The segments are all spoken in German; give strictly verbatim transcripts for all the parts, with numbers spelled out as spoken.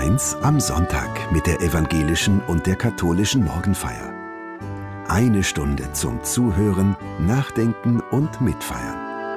eins am Sonntag mit der evangelischen und der katholischen Morgenfeier. Eine Stunde zum Zuhören, Nachdenken und Mitfeiern.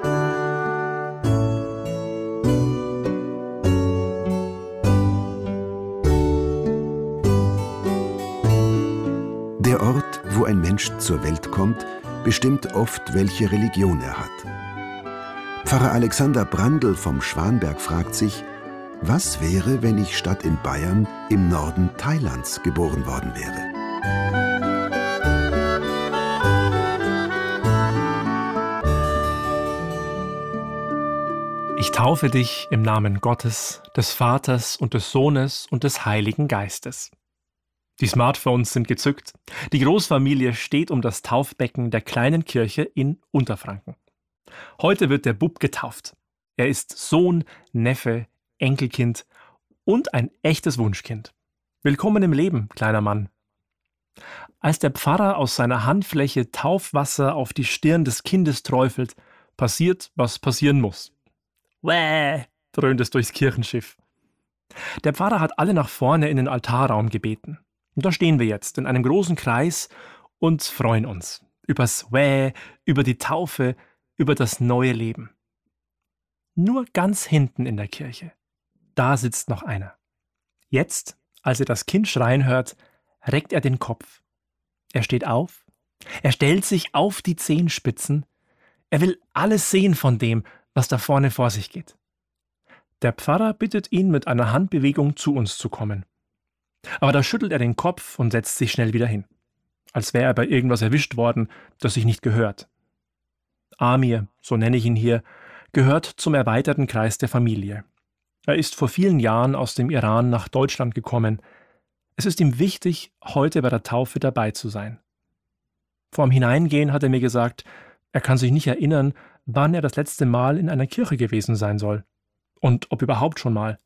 Der Ort, wo ein Mensch zur Welt kommt, bestimmt oft, welche Religion er hat. Pfarrer Alexander Brandl vom Schwanberg fragt sich, was wäre, wenn ich statt in Bayern im Norden Thailands geboren worden wäre? Ich taufe dich im Namen Gottes, des Vaters und des Sohnes und des Heiligen Geistes. Die Smartphones sind gezückt. Die Großfamilie steht um das Taufbecken der kleinen Kirche in Unterfranken. Heute wird der Bub getauft. Er ist Sohn, Neffe, Enkelkind und ein echtes Wunschkind. Willkommen im Leben, kleiner Mann. Als der Pfarrer aus seiner Handfläche Taufwasser auf die Stirn des Kindes träufelt, passiert, was passieren muss. Wäh, dröhnt es durchs Kirchenschiff. Der Pfarrer hat alle nach vorne in den Altarraum gebeten. Und da stehen wir jetzt in einem großen Kreis und freuen uns übers Wäh, über die Taufe, über das neue Leben. Nur ganz hinten in der Kirche, da sitzt noch einer. Jetzt, als er das Kind schreien hört, reckt er den Kopf. Er steht auf, er stellt sich auf die Zehenspitzen, er will alles sehen von dem, was da vorne vor sich geht. Der Pfarrer bittet ihn mit einer Handbewegung zu uns zu kommen. Aber da schüttelt er den Kopf und setzt sich schnell wieder hin, als wäre er bei irgendwas erwischt worden, das sich nicht gehört. Amir, so nenne ich ihn hier, gehört zum erweiterten Kreis der Familie. Er ist vor vielen Jahren aus dem Iran nach Deutschland gekommen. Es ist ihm wichtig, heute bei der Taufe dabei zu sein. Vorm Hineingehen hat er mir gesagt, er kann sich nicht erinnern, wann er das letzte Mal in einer Kirche gewesen sein soll. Und ob überhaupt schon mal.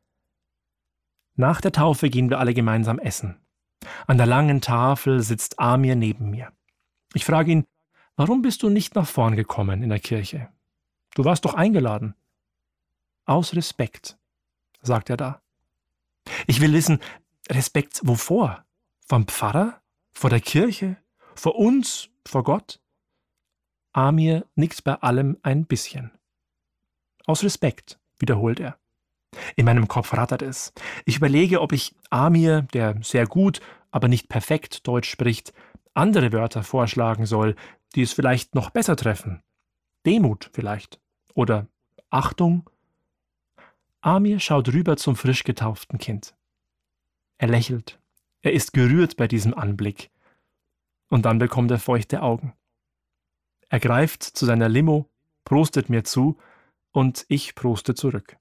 Nach der Taufe gehen wir alle gemeinsam essen. An der langen Tafel sitzt Amir neben mir. Ich frage ihn, warum bist du nicht nach vorn gekommen in der Kirche? Du warst doch eingeladen. Aus Respekt, sagt er da. Ich will wissen, Respekt wovor? Vom Pfarrer? Vor der Kirche? Vor uns? Vor Gott? Amir nickt bei allem ein bisschen. Aus Respekt, wiederholt er. In meinem Kopf rattert es. Ich überlege, ob ich Amir, der sehr gut, aber nicht perfekt Deutsch spricht, andere Wörter vorschlagen soll, die es vielleicht noch besser treffen. Demut vielleicht. Oder Achtung. Amir schaut rüber zum frisch getauften Kind. Er lächelt. Er ist gerührt bei diesem Anblick. Und dann bekommt er feuchte Augen. Er greift zu seiner Limo, prostet mir zu und ich proste zurück.